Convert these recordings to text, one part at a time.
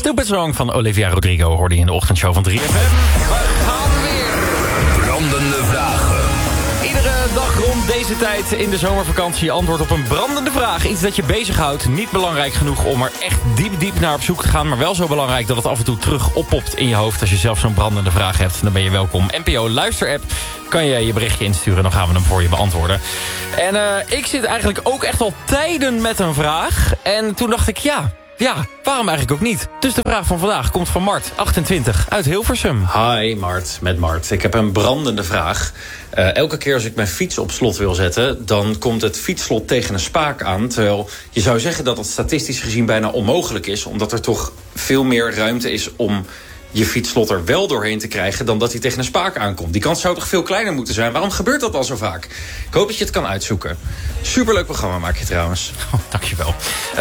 Stupid Song van Olivia Rodrigo hoorde je in de ochtendshow van 3FM. We gaan weer. Brandende vragen. Iedere dag rond deze tijd in de zomervakantie antwoord op een brandende vraag. Iets dat je bezighoudt. Niet belangrijk genoeg om er echt diep naar op zoek te gaan. Maar wel zo belangrijk dat het af en toe terug oppopt in je hoofd. Als je zelf zo'n brandende vraag hebt, dan ben je welkom. NPO Luisterapp kan je je berichtje insturen. Dan gaan we hem voor je beantwoorden. En ik zit eigenlijk ook echt al tijden met een vraag. En toen dacht ik, ja, waarom eigenlijk ook niet? Dus de vraag van vandaag komt van Mart, 28, uit Hilversum. Hi Mart, met Mart. Ik heb een brandende vraag. Elke keer als ik mijn fiets op slot wil zetten, dan komt het fietsslot tegen een spaak aan. Terwijl je zou zeggen dat het statistisch gezien bijna onmogelijk is, omdat er toch veel meer ruimte is om je fietsslot er wel doorheen te krijgen dan dat hij tegen een spaak aankomt. Die kans zou toch veel kleiner moeten zijn? Waarom gebeurt dat al zo vaak? Ik hoop dat je het kan uitzoeken. Superleuk programma maak je trouwens. Oh, dankjewel.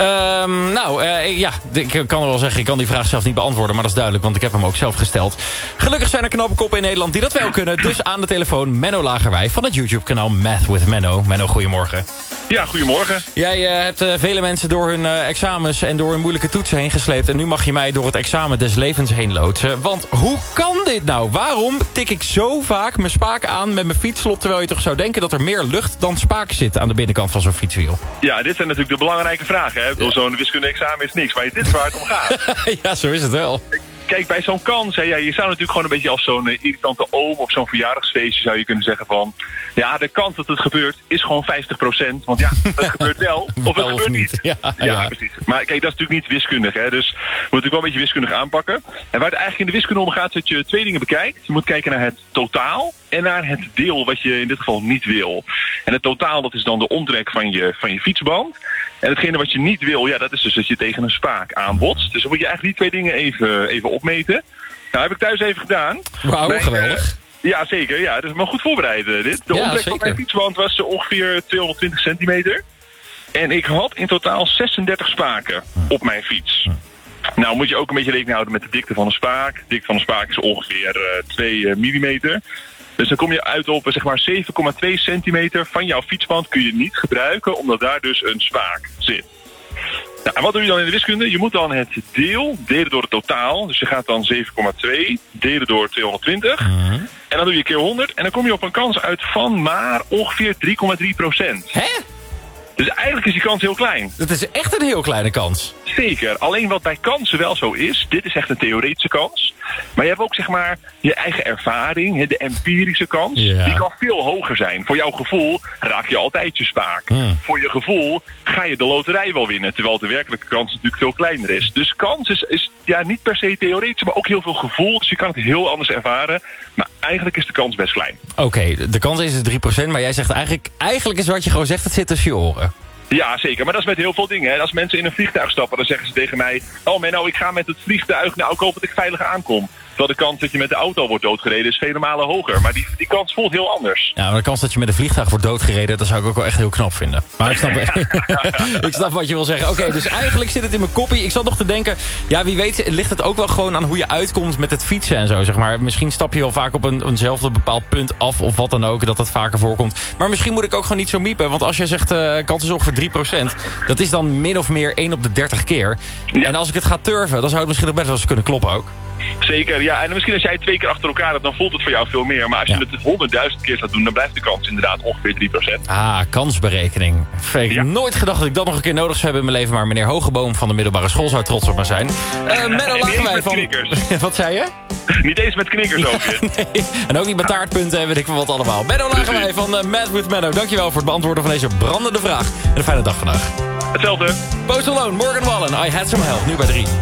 Ik kan wel zeggen, ik kan die vraag zelf niet beantwoorden, maar dat is duidelijk, want ik heb hem ook zelf gesteld. Gelukkig zijn er knappe koppen in Nederland die dat wel kunnen. Dus aan de telefoon Menno Lagerwij van het YouTube-kanaal Math with Menno. Menno, goedemorgen. Ja, goedemorgen. Jij hebt vele mensen door hun examens en door hun moeilijke toetsen heen gesleept. En nu mag je mij door het examen des levens heen loodsen. Want hoe kan dit nou? Waarom tik ik zo vaak mijn spaak aan met mijn fietsslot, terwijl je toch zou denken dat er meer lucht dan spaak zit aan de binnenkant van zo'n fietswiel? Ja, dit zijn natuurlijk de belangrijke vragen. Hè? Ja. Zo'n wiskunde-examen is niks, maar dit is waar het om gaat. Ja, zo is het wel. Kijk, bij zo'n kans, hè, je zou natuurlijk gewoon een beetje als zo'n irritante oom op zo'n verjaardagsfeestje zou je kunnen zeggen van, ja, de kans dat het gebeurt is gewoon 50%. Want ja, het gebeurt wel, of het gebeurt niet. Ja, precies. Maar kijk, dat is natuurlijk niet wiskundig, hè, dus we moeten natuurlijk wel een beetje wiskundig aanpakken. En waar het eigenlijk in de wiskunde om gaat, is dat je twee dingen bekijkt. Je moet kijken naar het totaal en naar het deel wat je in dit geval niet wil. En het totaal, dat is dan de omtrek van je fietsband. En hetgene wat je niet wil, ja, dat is dus dat je tegen een spaak aanbotst. Dus dan moet je eigenlijk die twee dingen even opmeten. Nou, heb ik thuis even gedaan. Wauw, geweldig. Ja, zeker. Ja, dus maar goed voorbereid dit. De omtrek van mijn fietsband was ongeveer 220 centimeter. En ik had in totaal 36 spaken op mijn fiets. Nou moet je ook een beetje rekening houden met de dikte van de spaak. De dikte van de spaak is ongeveer 2 millimeter. Dus dan kom je uit op zeg maar 7,2 centimeter van jouw fietsband kun je niet gebruiken, omdat daar dus een spaak zit. Nou, en wat doe je dan in de wiskunde? Je moet dan het delen door het totaal. Dus je gaat dan 7,2 delen door 220. En dan doe je keer 100. En dan kom je op een kans uit van maar ongeveer 3,3%. Hè? Dus eigenlijk is die kans heel klein. Dat is echt een heel kleine kans. Zeker. Alleen wat bij kansen wel zo is, dit is echt een theoretische kans. Maar je hebt ook zeg maar je eigen ervaring, de empirische kans. Ja. Die kan veel hoger zijn. Voor jouw gevoel raak je altijd je spaak. Voor je gevoel ga je de loterij wel winnen. Terwijl de werkelijke kans natuurlijk veel kleiner is. Dus kans is ja, niet per se theoretisch, maar ook heel veel gevoel. Dus je kan het heel anders ervaren. Maar eigenlijk is de kans best klein. Oké, de kans is 3%, maar jij zegt eigenlijk is wat je gewoon zegt, het zit tussen je oren. Ja, zeker. Maar dat is met heel veel dingen. Hè. Als mensen in een vliegtuig stappen, dan zeggen ze tegen mij, oh Menno, ik ga met het vliegtuig, nou ik hoop dat ik veilig aankom. Terwijl de kans dat je met de auto wordt doodgereden is vele malen hoger. Maar die kans voelt heel anders. Ja, maar de kans dat je met een vliegtuig wordt doodgereden, dat zou ik ook wel echt heel knap vinden. Maar ik snap wat je wil zeggen. Oké, dus eigenlijk zit het in mijn koppie. Ik zat nog te denken, ja, wie weet ligt het ook wel gewoon aan hoe je uitkomt met het fietsen en zo, zeg maar. Misschien stap je wel vaak op eenzelfde bepaald punt af of wat dan ook, dat dat vaker voorkomt. Maar misschien moet ik ook gewoon niet zo miepen. Want als jij zegt, kans is ongeveer 3%, dat is dan min of meer 1 op de 30 keer. Ja. En als ik het ga turven, dan zou het misschien nog best wel eens kunnen kloppen ook. Zeker, ja. En misschien als jij 2 keer achter elkaar hebt, dan voelt het voor jou veel meer. Maar als je het 100.000 keer gaat doen, dan blijft de kans inderdaad ongeveer 3%. Ah, kansberekening. Ik heb nooit gedacht dat ik dat nog een keer nodig zou hebben in mijn leven. Maar meneer Hogeboom van de middelbare school zou trots op me zijn. Menno Lagerwij van... Wat zei je? Niet eens met knikkers ook. Nee. En ook niet met taartpunten en weet ik veel wat allemaal. Menno Lagerwij van Math with Menno. Dankjewel voor het beantwoorden van deze brandende vraag. En een fijne dag vandaag. Hetzelfde. Post Malone, Morgan Wallen, I Had Some Help. Nu bij 3.